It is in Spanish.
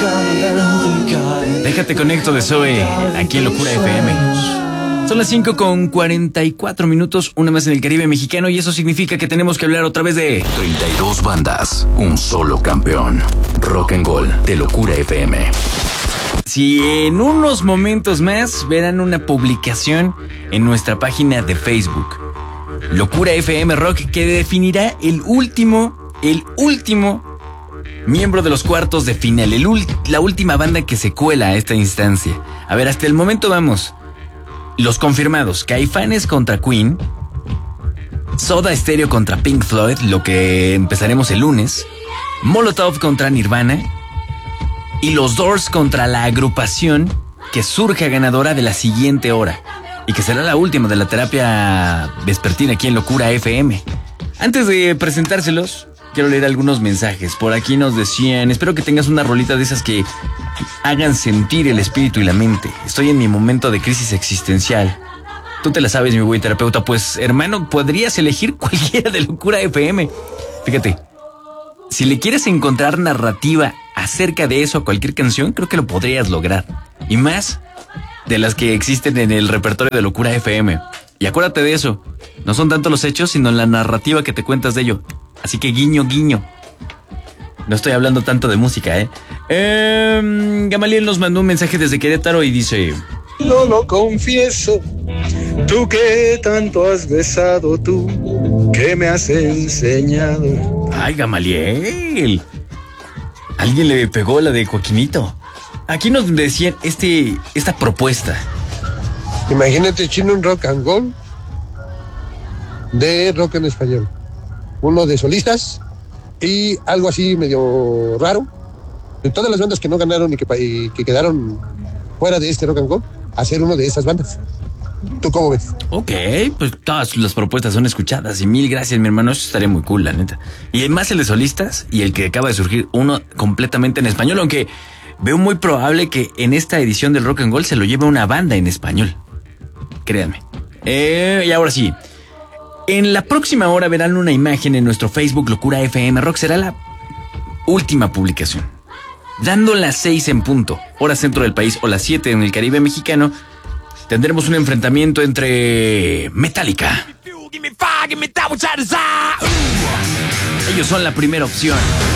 Déjate conecto de Zoe, aquí en Locura FM. Son las 5:44, una más en el Caribe mexicano, y eso significa que tenemos que hablar otra vez de 32 bandas, un solo campeón. Rock and Roll de Locura FM. Si en unos momentos más verán una publicación en nuestra página de Facebook, Locura FM Rock, que definirá el último miembro de los cuartos de final, la última banda que se cuela a esta instancia. A ver, hasta el momento vamos. Los confirmados: Caifanes contra Queen, Soda Stereo contra Pink Floyd, lo que empezaremos el lunes, Molotov contra Nirvana y los Doors contra la agrupación que surja ganadora de la siguiente hora y que será la última de la terapia vespertina aquí en Locura FM. Antes de presentárselos, quiero leer algunos mensajes. Por aquí nos decían: espero que tengas una rolita de esas que hagan sentir el espíritu y la mente. Estoy en mi momento de crisis existencial. Tú te la sabes, mi buen terapeuta. Pues, hermano, podrías elegir cualquiera de Locura FM. Fíjate, si le quieres encontrar narrativa acerca de eso a cualquier canción, creo que lo podrías lograr. Y más de las que existen en el repertorio de Locura FM. Y acuérdate de eso, no son tanto los hechos, sino la narrativa que te cuentas de ello. Así que guiño, guiño. No estoy hablando tanto de música, Gamaliel nos mandó un mensaje desde Querétaro y dice: no lo confieso, tú que tanto has besado, tú que me has enseñado. Ay, Gamaliel, alguien le pegó la de Joaquinito. Aquí nos decían esta propuesta. Imagínate, Chino, un rock and roll de rock en español. Uno de solistas y algo así medio raro. De todas las bandas que no ganaron y que quedaron fuera de este rock and roll, hacer uno de esas bandas. ¿Tú cómo ves? Ok, pues todas las propuestas son escuchadas y mil gracias, mi hermano. Eso estaría muy cool, la neta. Y además el de solistas y el que acaba de surgir, uno completamente en español, aunque veo muy probable que en esta edición del Rock and Roll se lo lleve una banda en español. Créanme. Y ahora sí, en la próxima hora verán una imagen en nuestro Facebook Locura FM Rock. Será la última publicación. Dando las 6 en punto, hora centro del país, o las 7 en el Caribe mexicano, tendremos un enfrentamiento entre Metallica. Ellos son la primera opción.